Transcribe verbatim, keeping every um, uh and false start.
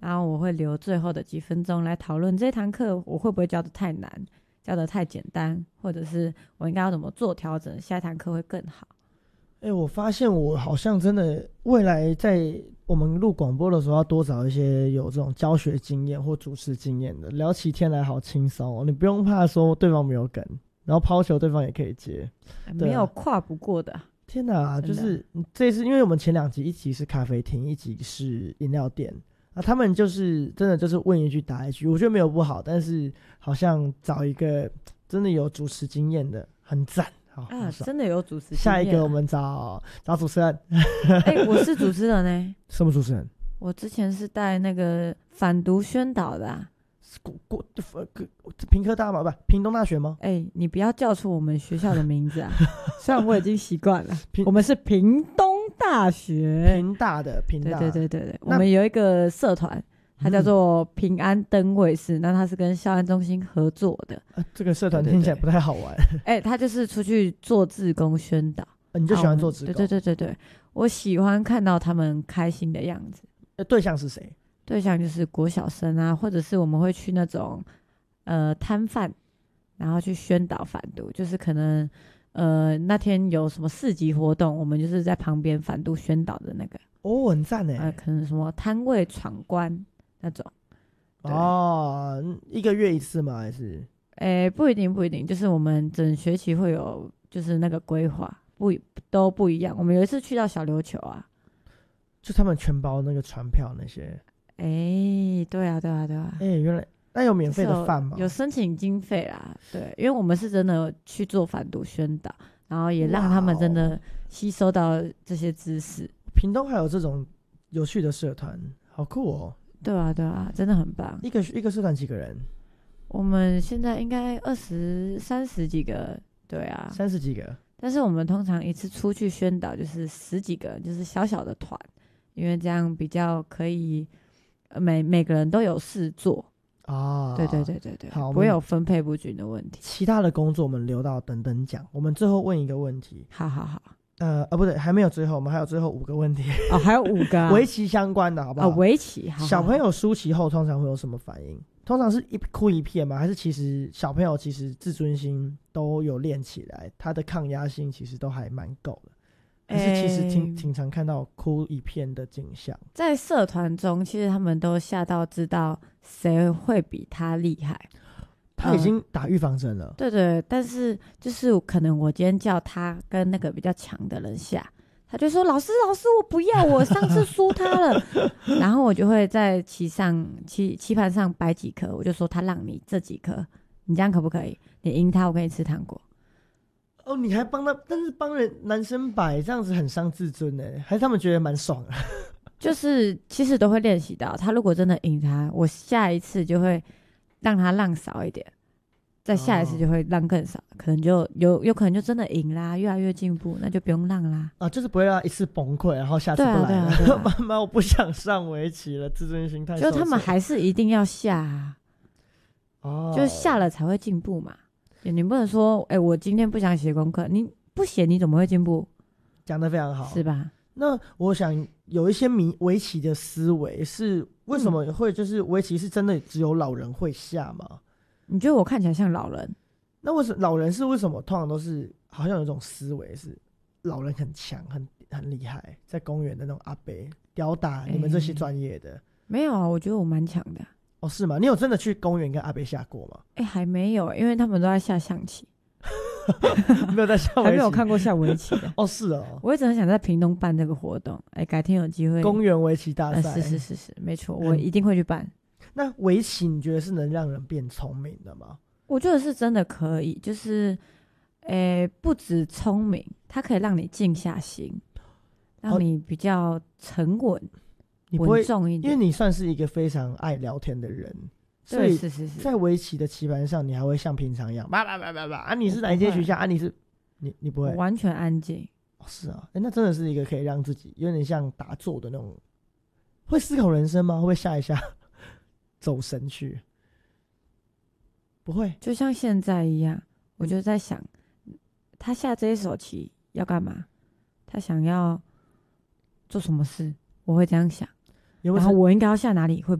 然后我会留最后的几分钟来讨论这堂课我会不会教的太难，教的太简单，或者是我应该要怎么做调整，下一堂课会更好。 哎、欸，我发现我好像真的未来在我们录广播的时候，要多找一些有这种教学经验或主持经验的，聊起天来好轻松哦，你不用怕说对方没有梗，然后抛球对方也可以接， 欸、没有跨不过的。 天哪，就是这一次，因为我们前两集一集是咖啡厅，一集是饮料店，啊，他们就是真的就是问一句答一句，我觉得没有不好，但是好像找一个真的有主持经验的，很赞。好啊，真的有主持经验、啊。 下一个我们找找主持人。 哎、欸，我是主持人呢、欸。 什么主持人？ 我之前是带那个反毒宣导的、啊。 国国屏科大吗？不，屏东大学吗？ 哎、欸，你不要叫出我们学校的名字啊！虽然我已经习惯了，我们是屏东大学， 屏大的屏大。 对对对对对，我们有一个社团。它叫做平安灯卫士、嗯、那它是跟校安中心合作的、 啊、这个社团听起来不太好玩。 哎、欸，他就是出去做志工宣导、 啊、你就喜欢做志工？ 对对对对对，我喜欢看到他们开心的样子。 呃，对象是谁？ 对象就是国小生啊，或者是我们会去那种呃摊贩，然后去宣导反毒，就是可能呃那天有什么市集活动，我们就是在旁边反毒宣导的那个。 哦，很赞耶。 呃，可能什么摊位闯关那种。 哦，一个月一次吗？还是？ 诶、欸，不一定，不一定，就是我们整学期会有，就是那个规划，不都不一样。我们有一次去到小琉球啊， 就他们全包那个船票那些。 诶、欸，对啊，对啊，对啊。 诶、欸，原来那有免费的饭吗？ 有申请经费啦，对，因为我们是真的去做反毒宣导，然后也让他们真的吸收到这些知识。 屏东还有这种有趣的社团，好酷哦。 对啊，对啊，真的很棒。 一个一个社团几个人？ 我们现在应该二十三十几个，对啊， 三十几个。 但是我们通常一次出去宣导就是十几个，就是小小的团，因为这样比较可以，每每个人都有事做啊。对对对对对，好，不会有分配不均的问题。 其他的工作我们留到等等讲。我们最后问一个问题。 好好好。 呃呃，不对，还没有最后，我们还有最后五个问题哦，还有五个围棋相关的，好不好？ 哦，围棋，好好好。 小朋友输棋后通常会有什么反应？通常是一哭一片吗？还是其实小朋友其实自尊心都有练起来，他的抗压性其实都还蛮够的？还是其实挺挺常看到哭一片的景象？ 在社团中，其实他们都吓到知道谁会比他厉害。 他已经打预防针了、嗯、 对对，但是就是可能我今天叫他跟那个比较强的人下，他就说老师老师我不要，我上次输他了然后我就会在棋上棋棋盘上摆几颗，我就说他让你这几颗，你这样可不可以？你赢他我给你吃糖果。 哦，你还帮他，但是帮人男生摆这样子很伤自尊耶，还是他们觉得蛮爽的？ 就是其实都会练习到，他如果真的赢他，我下一次就会让他让少一点，再下一次就会让更少，哦、可能就有有可能就真的赢啦，越来越进步，那就不用让啦。 啊，就是不会让他一次崩溃，然后下次不来了。妈妈、啊啊啊，我不想上围棋了，自尊心太受挫。 就他们还是一定要下啊，哦，就下了才会进步嘛。你不能说，哎、欸，我今天不想写功课，你不写你怎么会进步？ 讲得非常好， 是吧？ 那我想有一些迷围棋的思维是为什么会就是围棋是真的只有老人会下吗？ 你觉得我看起来像老人？ 那为什么老人是为什么通常都是好像有一种思维是老人很强很很厉害，在公园的那种阿伯吊打你们这些专业的、欸？ 没有啊，我觉得我蛮强的。 哦，是吗？你有真的去公园跟阿伯下过吗？ 哎、欸，还没有，因为他们都在下象棋。 没有在下围棋， 还没有看过下围棋的。 哦，是哦， 我一直很想在屏东办这个活动，哎、欸，改天有机会。 公园围棋大赛、 呃，是是是是，没错，我一定会去办。 嗯、那围棋你觉得是能让人变聪明的吗？ 我觉得是真的可以，就是，诶、欸，不止聪明，它可以让你静下心，让你比较沉稳、稳重一点。 因为你算是一个非常爱聊天的人。所以在围棋的棋盘上，你还会像平常一样，叭叭叭叭叭啊！你是哪一间学校啊？你是你你不会？ 我完全安静。 哦，是啊，欸，那真的是一个可以让自己有点像打坐的那种。会思考人生吗？会不会下一下走神去？不会， 就像现在一样，我就在想，他下这一手棋要干嘛？他想要做什么事？我会这样想。 有有然后我应该要下哪里会